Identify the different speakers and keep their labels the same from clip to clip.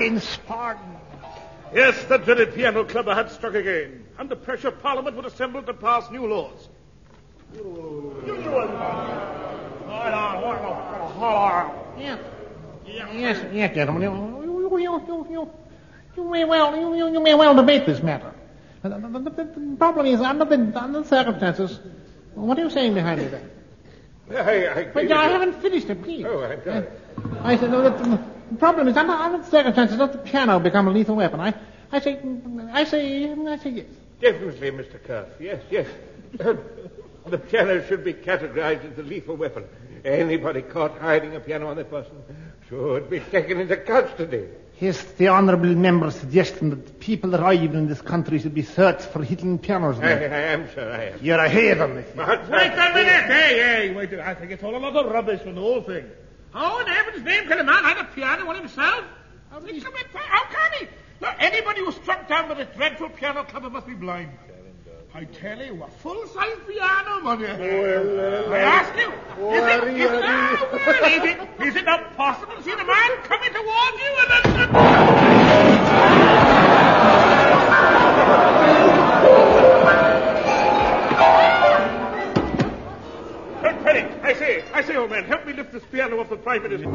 Speaker 1: Sparden.
Speaker 2: Yes, the dreaded piano clubber had struck again. Under pressure, Parliament would assemble to pass new laws.
Speaker 1: Yes, gentlemen. You may well debate this matter. The problem is, under the circumstances, what are you saying behind me there? I haven't finished it, please.
Speaker 2: Oh, I'm sorry.
Speaker 1: I said, the problem is, under the circumstances, does the piano become a lethal weapon? I say yes.
Speaker 2: Definitely, Mr. Cuff. Yes. The piano should be categorized as a lethal weapon. Anybody caught hiding a piano on their person should be taken into custody.
Speaker 1: Yes, the honourable member suggesting that people arriving in this country should be searched for hidden pianos.
Speaker 2: I am, sir, I am.
Speaker 1: You're a haven.
Speaker 2: Wait a minute! Hey, wait a minute. I think it's all a lot of rubbish from the whole thing. How in heaven's name can a man hide a piano on himself? How can he? Look, anybody who's struck down with a dreadful piano clubber must be blind. I tell you, a full-size piano, mother. I ask you, is it not possible to see the man coming towards you and then... Penny, I say, old man, help me lift this piano off the Prime Minister.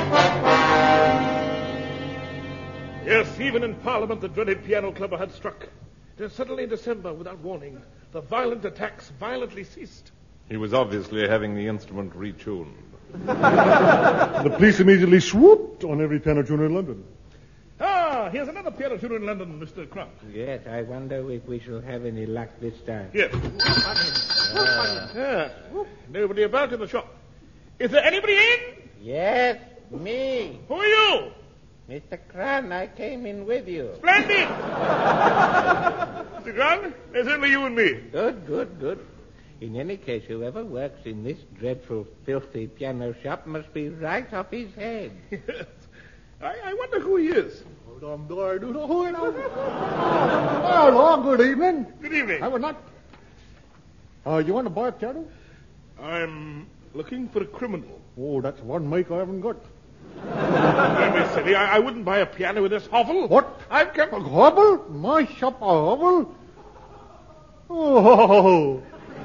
Speaker 2: Yes, even in Parliament, the dreaded piano clubber had struck. Suddenly in December, without warning, the violent attacks violently ceased.
Speaker 3: He was obviously having the instrument retuned.
Speaker 4: The police immediately swooped on every piano tuner in London.
Speaker 2: Here's another piano tuner in London, Mr. Crump.
Speaker 5: Yes, I wonder if we shall have any luck this time.
Speaker 2: Yes. Nobody about in the shop. Is there anybody in?
Speaker 5: Yes, me.
Speaker 2: Who are you?
Speaker 5: Mr. Cran, I came in with you.
Speaker 2: Splendid! Mr. Grant, there's only you and me.
Speaker 5: Good. In any case, whoever works in this dreadful, filthy piano shop must be right off his head.
Speaker 2: Yes. I wonder who he is.
Speaker 4: Hello, good evening.
Speaker 2: Good evening.
Speaker 4: I would not... you want to buy a piano?
Speaker 2: I'm looking for a criminal.
Speaker 4: Oh, that's one make I haven't got.
Speaker 2: Don't be silly. I wouldn't buy a piano in this hovel.
Speaker 4: What?
Speaker 2: I've come...
Speaker 4: A hovel? My shop a hovel? Oh,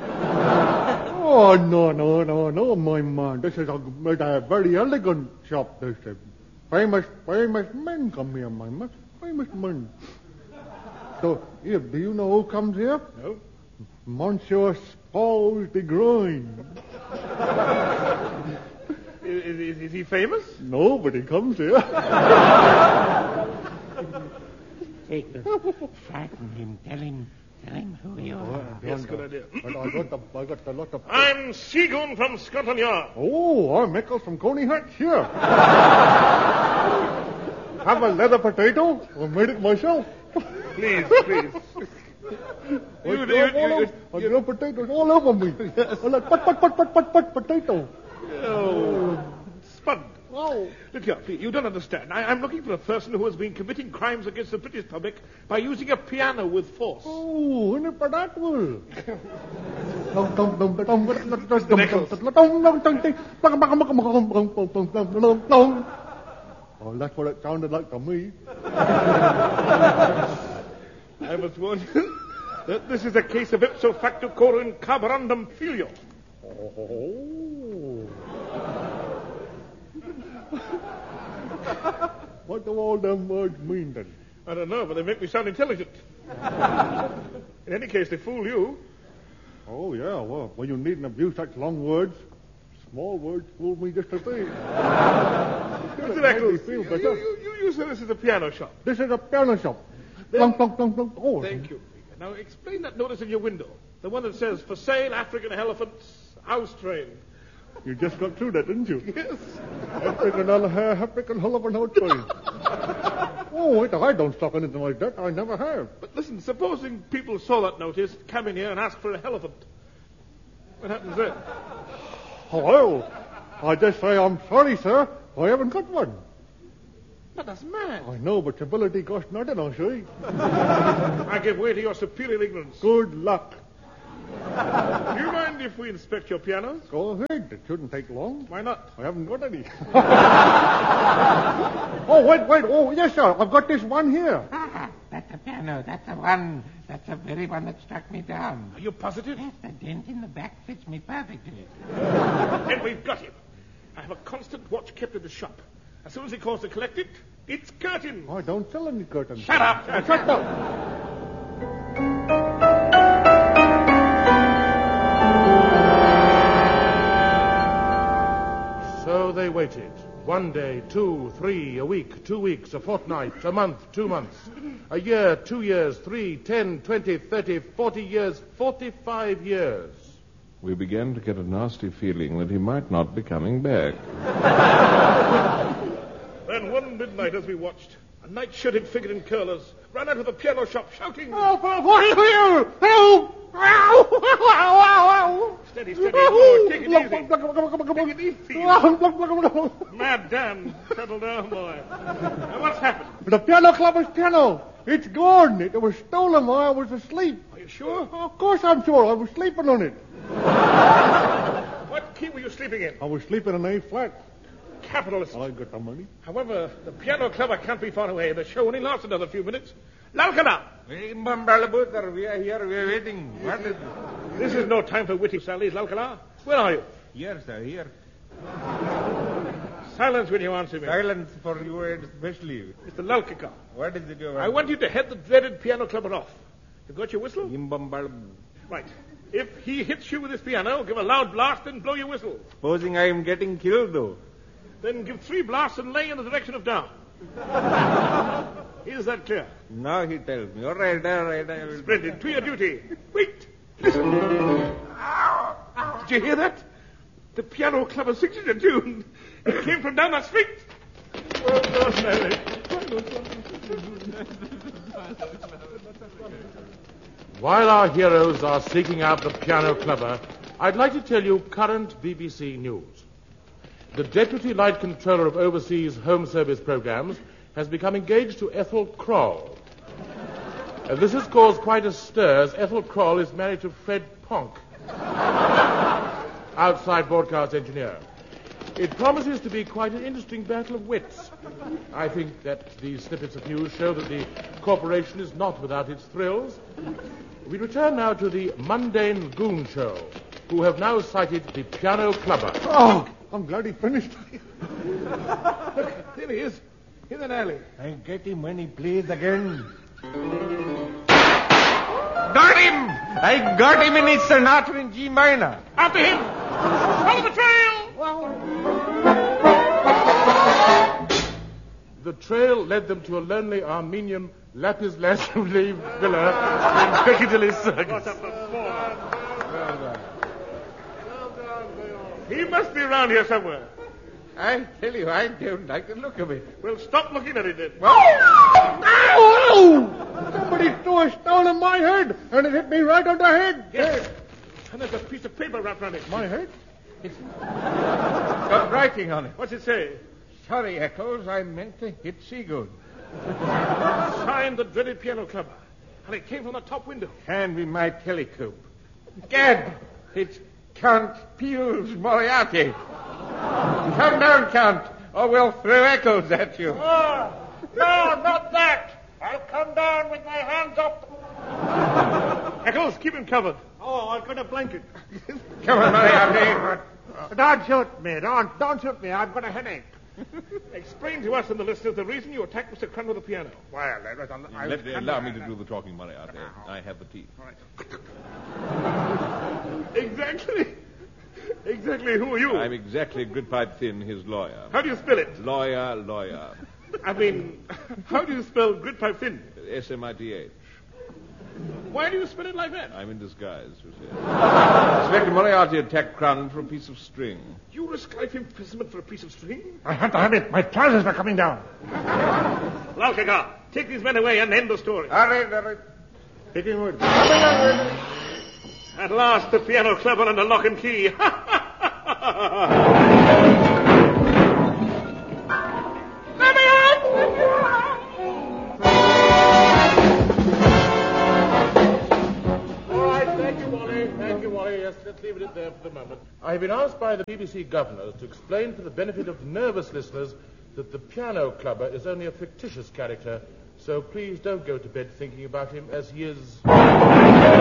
Speaker 4: no, my man. This is a very elegant shop. This is famous men come here, my man. Famous men. So, here, do you know who comes here?
Speaker 2: No.
Speaker 4: Monsieur Spaulding de Groin.
Speaker 2: Is he famous?
Speaker 4: No, but he comes here.
Speaker 5: Frighten him. Tell him who you are.
Speaker 2: Yes, good idea.
Speaker 4: I got a lot of...
Speaker 2: I'm Seagoon from Scotland Yard.
Speaker 4: Oh, I'm Eccles from Coney Hatch here. Have a leather potato? I made it myself.
Speaker 2: Please.
Speaker 4: I grow potatoes all over me. I like potato.
Speaker 2: Oh, Spud.
Speaker 4: Oh.
Speaker 2: Look here, please, you don't understand. I'm looking for a person who has been committing crimes against the British public by using a piano with force.
Speaker 4: Oh, in for that will. Oh, that's what it sounded like to me.
Speaker 2: I must warn you that this is a case of ipso facto coro in carborundum filio.
Speaker 4: Oh. What do all them words mean then?
Speaker 2: I don't know, but they make me sound intelligent. In any case, they fool you.
Speaker 4: Oh, yeah, well, you needn't abuse such long words. Small words fool me just the same.
Speaker 2: Mr. Eccles, you said this is a piano shop.
Speaker 4: This is a piano shop. Oh.
Speaker 2: Thank you. Now, explain that notice in your window. The one that says, for sale, African elephants, house train.
Speaker 4: You just got through that, didn't you?
Speaker 2: Yes.
Speaker 4: African elephant house train. Oh, wait, I don't stock anything like that. I never have.
Speaker 2: But listen, supposing people saw that notice, come in here and ask for a elephant. What happens then?
Speaker 4: Well, I just say I'm sorry, sir. I haven't got one.
Speaker 2: But that's mad.
Speaker 4: I know, but civility costs nothing, I see.
Speaker 2: I give way to your superior ignorance.
Speaker 4: Good luck.
Speaker 2: Do you mind if we inspect your pianos?
Speaker 4: Go ahead. It shouldn't take long.
Speaker 2: Why not?
Speaker 4: I haven't got any. wait. Oh, yes, sir. I've got this one here.
Speaker 5: That's the piano. That's the one. That's the very one that struck me down.
Speaker 2: Are you positive?
Speaker 5: Yes, the dent in the back fits me perfectly.
Speaker 2: Then we've got him. I have a constant watch kept in the shop. As soon as he calls to collect it, it's curtain.
Speaker 4: Oh, don't tell any curtain.
Speaker 2: Shut up.
Speaker 4: Shut up.
Speaker 6: So they waited. 1 day, 2, 3, a week, 2 weeks, a fortnight, a month, 2 months, a year, 2 years, 3, 10, 20, 30, 40 years, 45 years.
Speaker 3: We began to get a nasty feeling that he might not be coming back.
Speaker 2: Then one midnight as we watched, a night-shirted figure in curlers ran out of the piano shop shouting,
Speaker 4: Help! Help!
Speaker 2: Steady, oh, take it easy. Mad Dan, settle down, boy. Now, what's happened?
Speaker 4: The piano clubber's piano. It's gone. It was stolen while I was asleep.
Speaker 2: Are you sure?
Speaker 4: Of course I'm sure. I was sleeping on it.
Speaker 2: What key were you sleeping in?
Speaker 4: I was sleeping in A flat.
Speaker 2: Capitalist.
Speaker 4: I got the money.
Speaker 2: However, the piano clubber can't be far away. The show only lasts another few minutes. Lalkana!
Speaker 5: We are here. We are waiting. What is it?
Speaker 2: This is no time for witty sallies, Lalkana. Where are you?
Speaker 5: Here, sir, here.
Speaker 2: Silence when you answer me.
Speaker 5: Silence for you especially.
Speaker 2: Mr. Lalkika.
Speaker 5: What is it you want?
Speaker 2: I want you to head the dreaded piano clubber off. You got your whistle? Right. If he hits you with his piano, give a loud blast and blow your whistle.
Speaker 5: Supposing I am getting killed, though.
Speaker 2: Then give 3 blasts and lay in the direction of down. Is that clear?
Speaker 5: Now he tells me. All right, I will...
Speaker 2: Splendid. To your duty. Wait. Listen. Did you hear that? The piano clubber's signature tune. It came from down that street. Well done, Mary.
Speaker 6: While our heroes are seeking out the piano clubber, I'd like to tell you current BBC news. The Deputy Light Controller of Overseas Home Service Programs has become engaged to Ethel Kroll. This has caused quite a stir, as Ethel Kroll is married to Fred Ponk, outside broadcast engineer. It promises to be quite an interesting battle of wits. I think that these snippets of news show that the corporation is not without its thrills. We return now to the Mundane Goon Show, who have now sighted the piano clubber.
Speaker 4: Oh, I'm glad he finished.
Speaker 2: Look, there he is. In an alley.
Speaker 5: I get him when he plays again.
Speaker 7: Got him! I got him in his sonata in G minor.
Speaker 2: After him! Follow the trail!
Speaker 6: The trail led them to a lonely Armenian lapis lazuli villa in Piccadilly Circus.
Speaker 2: He must be around here somewhere.
Speaker 5: I tell you, I don't like the look of it.
Speaker 2: Well, stop looking at it then.
Speaker 4: Ow! Somebody threw a stone on my head, and it hit me right on the head.
Speaker 2: Yes. And there's a piece of paper wrapped around it.
Speaker 4: My head?
Speaker 5: It's got writing on it.
Speaker 2: What's it say?
Speaker 5: Sorry, Eccles, I meant to hit Seagood.
Speaker 2: Signed the dreaded piano clubber. And it came from the top window.
Speaker 5: Hand me my telescope. Gad, it's Count Pius Moriarty. Come down, Count, or we'll throw Eccles at you.
Speaker 2: Oh, no, not that. I'll come down with my hands up. Eccles, keep him covered.
Speaker 4: Oh, I've got a blanket.
Speaker 5: Come on, Moriarty.
Speaker 4: Don't shoot me. Don't shoot me. I've got a headache.
Speaker 2: Explain to us and the listeners the reason you attacked Mr. Crun with the piano.
Speaker 4: Well, that was on the...
Speaker 3: Allow me to do the talking, Moriarty. I have the teeth.
Speaker 2: Exactly who are you?
Speaker 3: I'm exactly Gridpipe Thin, his lawyer.
Speaker 2: How do you spell it?
Speaker 3: Lawyer.
Speaker 2: I mean, how do you spell Gridpipe Thin?
Speaker 3: S-M-I-T-H.
Speaker 2: Why do you spell it like that?
Speaker 3: I'm in disguise, you see. Inspector Moriarty attacked Crun for a piece of string.
Speaker 2: You risk life imprisonment for a piece of string?
Speaker 4: I have to have it. My trousers are coming down.
Speaker 2: Lalkaka, take these men away and end the story.
Speaker 5: All right.
Speaker 4: Taking wood.
Speaker 2: At last, the piano clubber under lock and key.
Speaker 6: Thank you, Wally. Yes, let's leave it there for the moment. I have been asked by the BBC governors to explain for the benefit of nervous listeners that the piano clubber is only a fictitious character, so please don't go to bed thinking about him as he is...